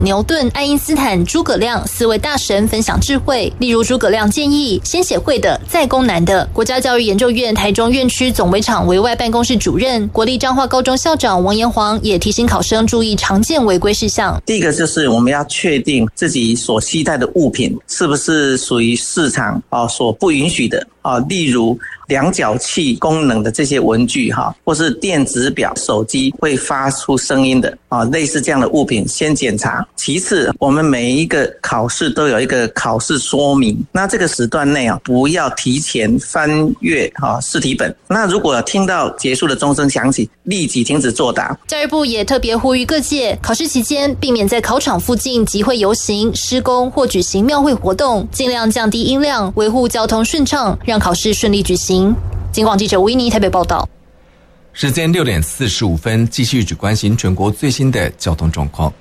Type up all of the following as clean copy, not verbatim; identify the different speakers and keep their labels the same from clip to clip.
Speaker 1: 牛顿、爱因斯坦、诸葛亮4位大神分享智慧。例如诸葛亮建议先写会的，再攻难的。国家教育研究院台中院区总围场委外办公室主任、国立彰化高中校长王延煌也提醒考生注意常见违规事项。
Speaker 2: 第一个就是我们要确定自己所携带的物品是不是属于市场所不允许的例如量角器功能的这些文具或是电子表、手机会发出声音的类似这样的物品先检查。其次，我们每一个考试都有一个考试说明，那这个时段内不要提前翻阅试题本。那如果听到结束的钟声响起，立即停止作答。
Speaker 1: 教育部也特别呼吁各界考试期间避免在考场附近集会游行、施工或举行庙会活动，尽量降低音量，维护交通顺畅，让考试顺利举行。警广记者吴依妮台北报道。
Speaker 3: 时间6点45分，继续只关心全国最新的交通状况。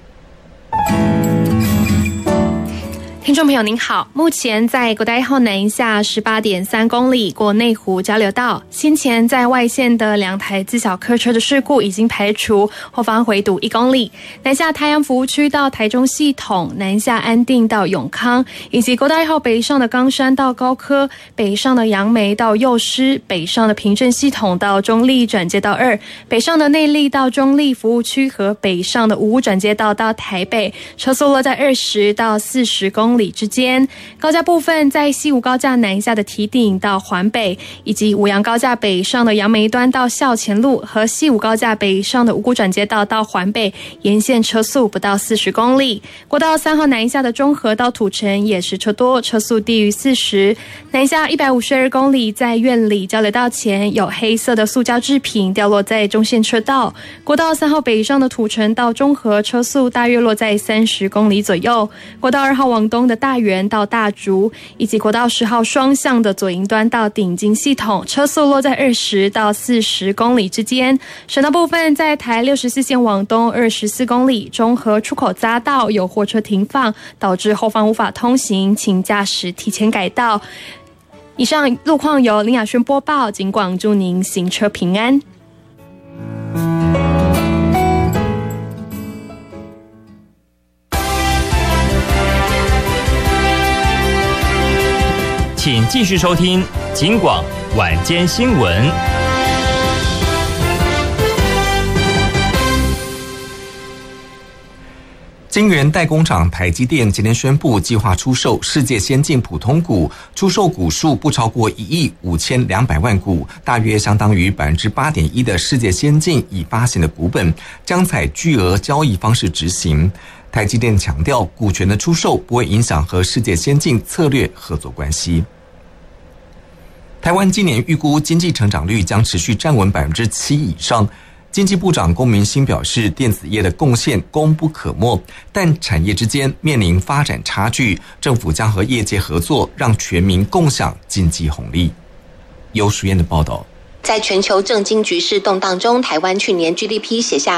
Speaker 4: 听众朋友您好，目前在国道1号南下 18.3 公里过内湖交流道，先前在外线的2台自小客车的事故已经排除，后方回堵1公里。南下太阳服务区到台中系统，南下安定到永康，以及国道1号北上的冈山到高科，北上的杨梅到幼师，北上的平镇系统到中立转接道2，北上的内壢到中立服务区和北上的五转接道到台北，车速落在20到40公里之间。高架部分在西武高架南下的堤顶到环北，以及五杨高架北上的杨梅端到校前路和西武高架北上的五股转接道到环北，沿线车速不到40公里。国道3号南下的中和到土城也是车多，车速低于40。南下152公里，在苑里交流道前有黑色的塑胶制品掉落在中线车道。国道3号北上的土城到中和，车速大约落在30公里左右。国道2号往东的大园到大竹，以及国道10号双向的左营端到顶金系统，车速落在20到40公里之间。省道部分在台64线往东24公里，中和出口匝道有货车停放，导致后方无法通行，请驾驶提前改道。以上路况由林雅轩播报，警广祝您行车平安。
Speaker 5: 请继续收听警广晚间新闻。
Speaker 3: 晶圆代工厂台积电今天宣布，计划出售世界先进普通股，出售股数不超过1亿5200万股，大约相当于 8.1% 的世界先进已发行的股本，将采巨额交易方式执行。台积电强调，股权的出售不会影响和世界先进策略合作关系。台湾今年预估经济成长率将持续站稳 7% 以上。经济部长龚明鑫表示，电子业的贡献功不可没，但产业之间面临发展差距，政府将和业界合作，让全民共享经济红利。由淑燕的报道。
Speaker 6: 在全球政经局势动荡中，台湾去年 GDP 写下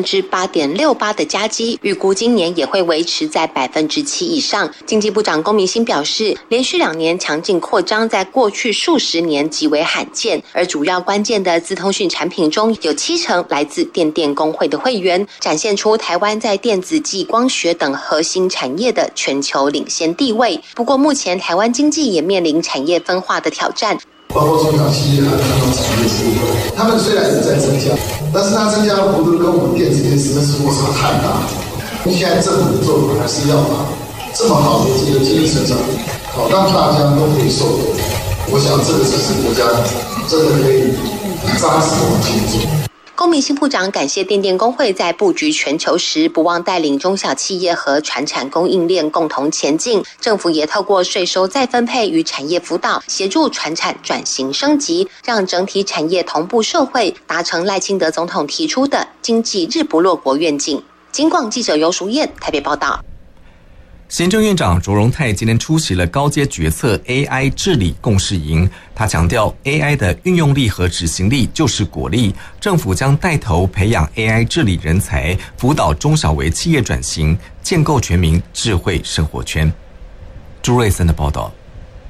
Speaker 6: 8.68% 的佳绩，预估今年也会维持在 7% 以上。经济部长龚明鑫表示，连续2年强劲扩张在过去数十年极为罕见，而主要关键的资通讯产品中有70%来自电工会的会员，展现出台湾在电子及光学等核心产业的全球领先地位。不过目前台湾经济也面临产业分化的挑战，
Speaker 7: 包括中小企业和传统产业部分，他们虽然也在增加，但是它增加的幅度跟我们电子业实在是落差太大。现在政府的做法还是要把这么好的这个经济成长，让大家都可以受惠。我想这个才是国家真的可以扎实的往前走。
Speaker 6: 龚明鑫部长感谢电工会在布局全球时，不忘带领中小企业和传产供应链共同前进。政府也透过税收再分配与产业辅导，协助传产转型升级，让整体产业同步受惠，达成赖清德总统提出的经济日不落国愿景。警广记者尤淑燕台北报道。
Speaker 3: 行政院长卓荣泰今天出席了高阶决策 AI 治理共识营，他强调 AI 的运用力和执行力就是国力，政府将带头培养 AI 治理人才，辅导中小微企业转型，建构全民智慧生活圈。朱瑞森的报道。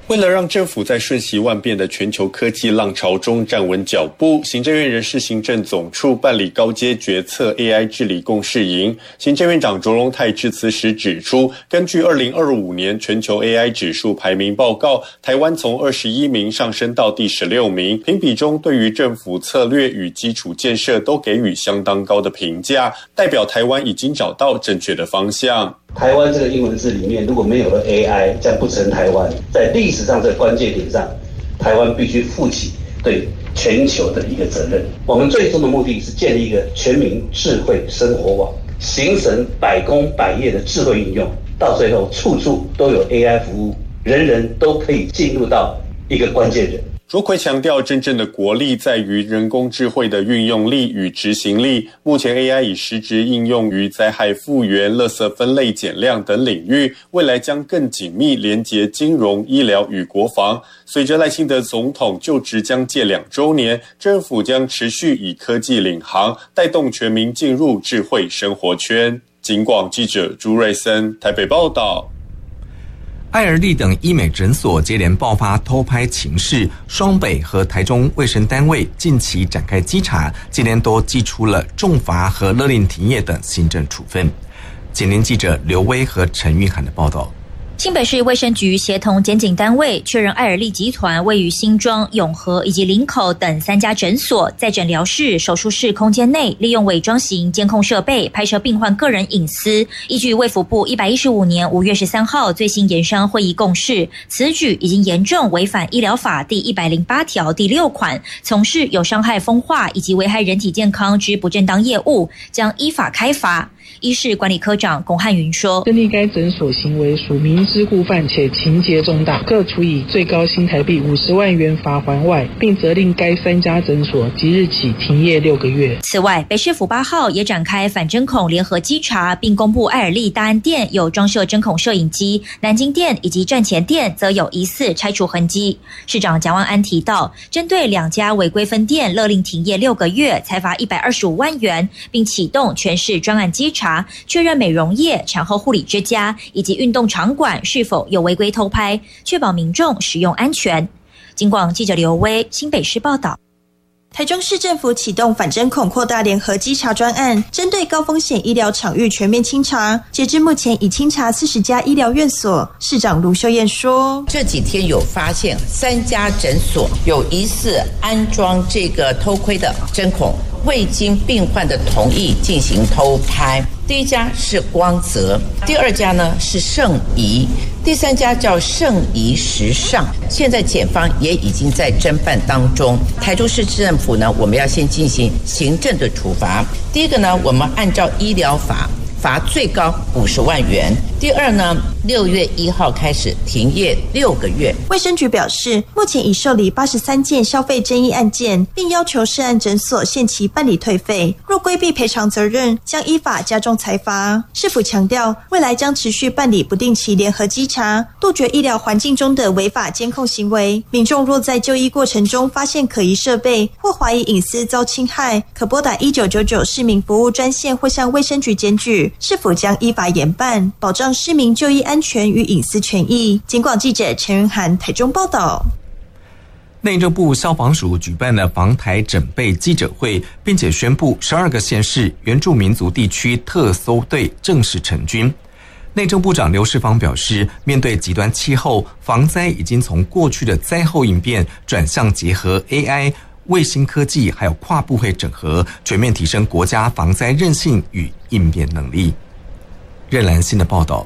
Speaker 8: 为了让政府在瞬息万变的全球科技浪潮中站稳脚步，行政院人事行政总处办理高阶决策 AI 治理共识营。行政院长卓荣泰致辞时指出，根据2025年全球 AI 指数排名报告，台湾从21名上升到第16名，评比中对于政府策略与基础建设都给予相当高的评价，代表台湾已经找到正确的方向。
Speaker 9: 台湾这个英文字里面如果没有了 AI， 将不成台湾。在历史上这个关键点上，台湾必须负起对全球的一个责任。我们最终的目的是建立一个全民智慧生活网，形成百工百业的智慧应用，到最后处处都有 AI 服务，人人都可以进入到一个关键人。
Speaker 8: 卓奎强调，真正的国力在于人工智慧的运用力与执行力。目前 AI 已实质应用于灾害复原、垃圾分类减量等领域，未来将更紧密连结金融、医疗与国防。随着赖清德总统就职将届2周年，政府将持续以科技领航，带动全民进入智慧生活圈。警广记者朱瑞森台北报道。
Speaker 3: 爱而丽等医美诊所接连爆发偷拍情事，双北和台中卫生单位近期展开稽查，今年都祭出了重罚和勒令停业等行政处分。前年记者刘威和陈玉涵的报道。
Speaker 10: 新北市卫生局协同检警单位确认，爱尔丽集团位于新庄、永和以及林口等3家诊所，在诊疗室、手术室空间内利用伪装型监控设备拍摄病患个人隐私。依据卫福部115年5月13号最新研商会议共识，此举已经严重违反医疗法第108条第6款，从事有伤害风化以及危害人体健康之不正当业务，将依法开罚。医事管理科长龚汉云说，
Speaker 11: 认定该诊所行为属明知故犯且情节重大，各处以最高新台币50万元罚锾外，并责令该3家诊所即日起停业6个月。
Speaker 10: 此外，北市府8号也展开反针孔联合稽查，并公布爱尔丽大安店有装设针孔摄影机，南京店以及站前店则有疑似拆除痕迹。市长蒋万安提到，针对2家违规分店勒令停业6个月，裁罚125万元，并启动全市专案稽查，确认美容业、产后护理之家以及运动场馆是否有违规偷拍，确保民众使用安全。警广记者刘威新北市报道。
Speaker 12: 台中市政府启动反针孔扩大联合稽查专案，针对高风险医疗场域全面清查。截至目前已清查40家医疗院所。市长卢秀燕说，
Speaker 13: 这几天有发现3家诊所有疑似安装这个偷窥的针孔，未经病患的同意进行偷拍。第1家是光泽，第2家呢是圣仪，第3家叫圣仪时尚。现在检方也已经在侦办当中。台中市政府呢，我们要先进行行政的处罚。第一个呢，我们按照医疗法罚最高50万元。第2呢，6月1号开始停业6个月。
Speaker 12: 卫生局表示，目前已受理83件消费争议案件，并要求涉案诊所限期办理退费，若规避赔偿责任，将依法加重裁罚。市府强调，未来将持续办理不定期联合稽查，杜绝医疗环境中的违法监控行为。民众若在就医过程中发现可疑设备或怀疑隐私遭侵害，可拨打1999市民服务专线或向卫生局检举，市府将依法严办，保障市民就医安全与隐私权益。警广记者陈云涵台中报道。
Speaker 3: 内政部消防署举办了防台整备记者会，并且宣布12个县市原住民族地区特搜队正式成军。内政部长刘世芳表示，面对极端气候，防灾已经从过去的灾后应变转向结合 AI、卫星科技还有跨部会整合，全面提升国家防灾韧性与应变能力。任兰新的报道。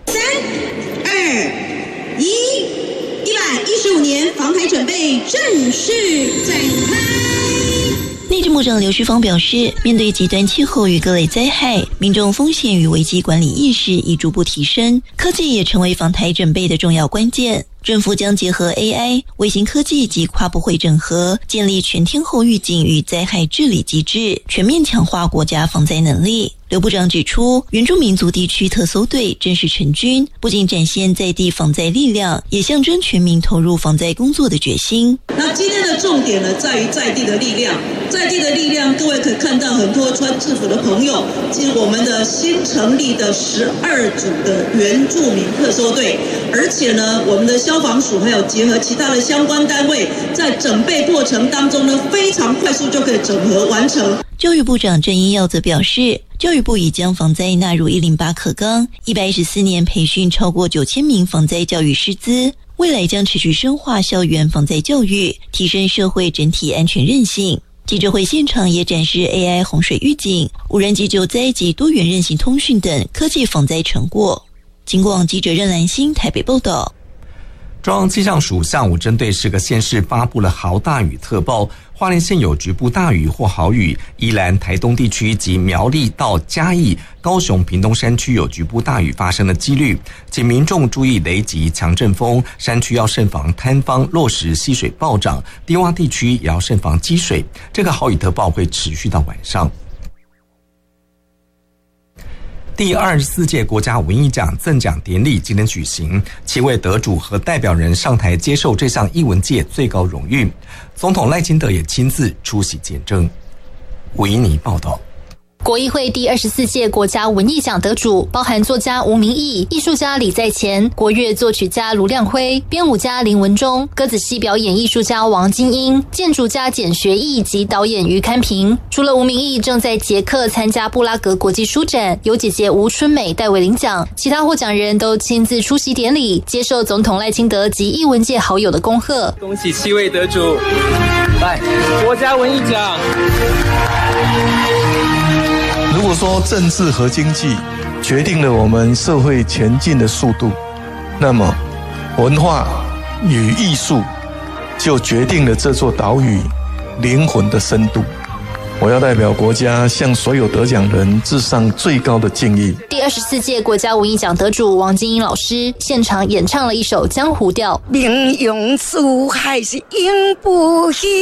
Speaker 14: 3、2、1， 115年防台准备正式展开。
Speaker 15: 内政部长刘世芳表示，面对极端气候与各类灾害，民众风险与危机管理意识已逐步提升，科技也成为防台准备的重要关键。政府将结合 AI、卫星科技及跨部会整合，建立全天候预警与灾害治理机制，全面强化国家防灾能力。刘部长指出，原住民族地区特搜队正式成军，不仅展现在地防灾力量，也象征全民投入防灾工作的决心。
Speaker 14: 那今天的重点呢，在于在地的力量。在地的力量，各位可以看到很多穿制服的朋友，即我们的新成立的12组的原住民特搜队，而且呢，我们的消消防署还有结合其他的相关单位，在整备过程当中呢，非常快速就可以整合完成。
Speaker 15: 教育部长郑英耀则表示，教育部已将防灾纳入108课纲，114年培训超过9000名防灾教育师资，未来将持续深化校园防灾教育，提升社会整体安全韧性。记者会现场也展示 AI 洪水预警、无人机救灾及多元韧性通讯等科技防灾成果。警广记者任兰心台北报道。
Speaker 3: 中央气象署下午针对10个县市发布了豪大雨特报，花莲县有局部大雨或豪雨，宜兰、台东地区及苗栗到嘉义、高雄、屏东山区有局部大雨发生的几率，请民众注意雷击、强阵风，山区要慎防坍方、落石、溪水暴涨，低洼地区也要慎防积水。这个豪雨特报会持续到晚上。第24届国家文艺奖赠奖典礼今天举行，7位得主和代表人上台接受这项艺文界最高荣誉，总统赖清德也亲自出席见证。吴怡妮报道。
Speaker 1: 国艺会第24届国家文艺奖得主包含作家吴明益、艺术家李在前、国乐作曲家卢亮辉、编舞家林文忠、歌仔戏表演艺术家王金英、建筑家简学义及导演于堪平。除了吴明益正在捷克参加布拉格国际书展，由姐姐吴春美代为领奖，其他获奖人都亲自出席典礼，接受总统赖清德及艺文界好友的恭贺。
Speaker 16: 恭喜7位得主，来国家文艺奖。
Speaker 17: 如果说政治和经济决定了我们社会前进的速度，那么文化与艺术就决定了这座岛屿灵魂的深度。我要代表国家向所有得奖人致上最高的敬意。
Speaker 1: 第24届国家文艺奖得主王金英老师现场演唱了一首江湖调。
Speaker 18: 明永书还是永不休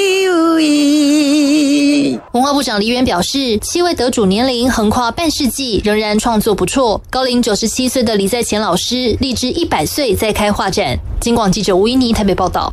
Speaker 18: 矣。
Speaker 1: 文化部长黎元表示，7位得主年龄横跨半世纪，仍然创作不错。高龄97岁的李在前老师立志100岁再开画展。警广记者吴怡妮台北报道。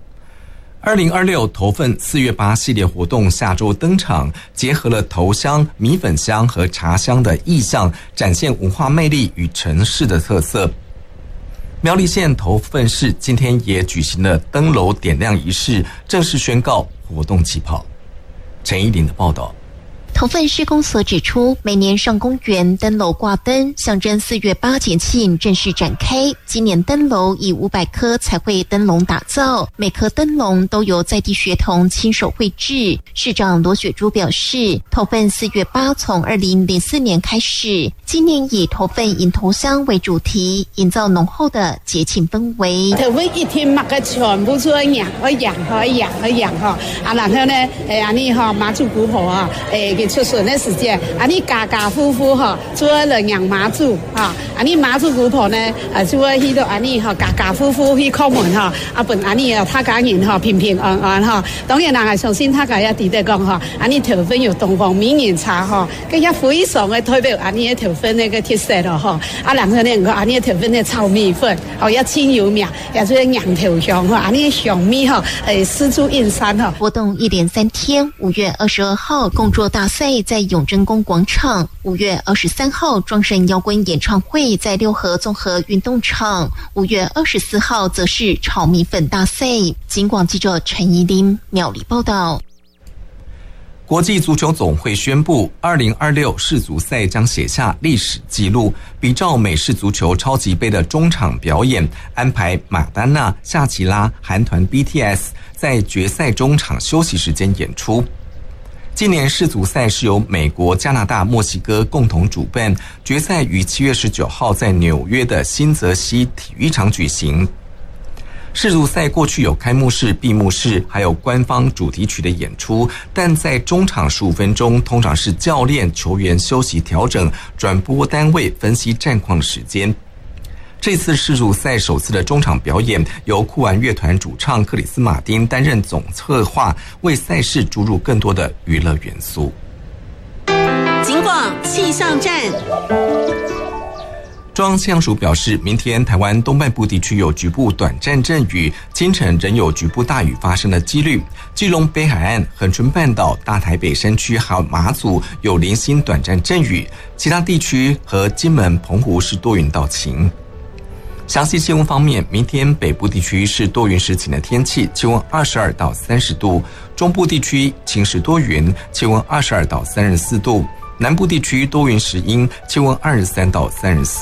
Speaker 3: 2026头份4月8系列活动下周登场，结合了头香、米粉香和茶香的意象，展现文化魅力与城市的特色。苗栗县头份市今天也举行了灯楼点亮仪式，正式宣告活动起跑。陈依林的报道。
Speaker 19: 头份市公所指出，每年上公园灯楼挂灯，象征4月8节庆正式展开。今年灯楼以500颗彩绘灯笼打造，每颗灯笼都由在地学童亲手绘制。市长罗雪珠表示，头份4月8从2004年开始，今年以头份迎头香为主题，营造浓厚的节庆氛围。
Speaker 20: 头份一天抹个全部出来养，然後呢，安尼麻祖姑婆出笋的时间，你家家户户做了养麻祖你麻祖姑婆呢，做去到你家家户户去叩门本你他家人平平安安当然人相信他家也记得讲你头份有东方明年茶跟一非常的代表你头份那个特色咯人家呢你头份的炒米粉也清有名，也就是羊头香你香米四柱印山
Speaker 19: 活动1连3天，5月22号共作大赛在永贞宫广场，5月23号庄神摇滚演唱会在六合综合运动场，5月24号则是炒米粉大赛。警广记者陈怡琳苗栗报道。
Speaker 3: 国际足球总会宣布，2026世足赛将写下历史纪录，比照美式足球超级杯的中场表演，安排马丹娜、夏奇拉、韩团 BTS 在决赛中场休息时间演出。今年世足赛是由美国、加拿大、墨西哥共同主办，决赛于7月19号在纽约的新泽西体育场举行。世足赛过去有开幕式、闭幕式，还有官方主题曲的演出，但在中场15分钟通常是教练、球员休息调整，转播单位分析战况的时间。这次世足赛首次的中场表演由酷玩乐团主唱克里斯马丁担任总策划，为赛事注入更多的娱乐元素。
Speaker 21: 警广气象站。
Speaker 3: 中央气象署表示，明天台湾东半部地区有局部短暂阵雨，清晨仍有局部大雨发生的几率。基隆北海岸、恒春半岛、大台北山区还有马祖有零星短暂阵雨，其他地区和金门、澎湖是多云到晴。 详细气温方面，明天北部地区是多云时晴的天气，气温22到30度；中部地区晴时多云，气温22到34度；南部地区多云时阴，气温23到34